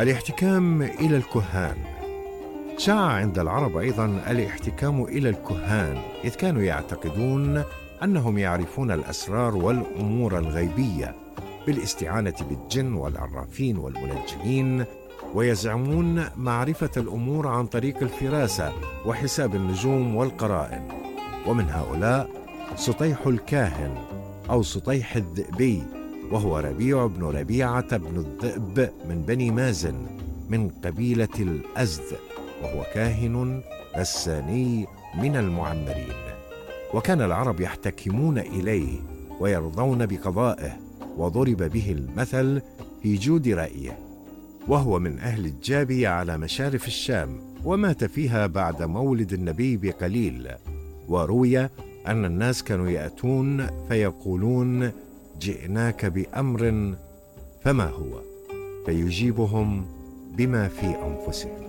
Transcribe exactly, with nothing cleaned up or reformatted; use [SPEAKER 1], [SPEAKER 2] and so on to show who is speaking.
[SPEAKER 1] الاحتكام إلى الكهان. شاع عند العرب أيضاً الاحتكام إلى الكهان، إذ كانوا يعتقدون أنهم يعرفون الأسرار والأمور الغيبية بالاستعانة بالجن والعرافين والمنجمين، ويزعمون معرفة الأمور عن طريق الفراسة وحساب النجوم والقرائن. ومن هؤلاء سطيح الكاهن أو سطيح الذئبي، وهو ربيع بن ربيعة بن الذئب من بني مازن من قبيلة الأزد، وهو كاهن غساني من المعمرين. وكان العرب يحتكمون إليه ويرضون بقضائه، وضرب به المثل في جود رأيه. وهو من أهل الجابية على مشارف الشام، ومات فيها بعد مولد النبي بقليل. وروي أن الناس كانوا يأتون فيقولون: جئناك بأمر فما هو؟ فيجيبهم بما في أنفسهم.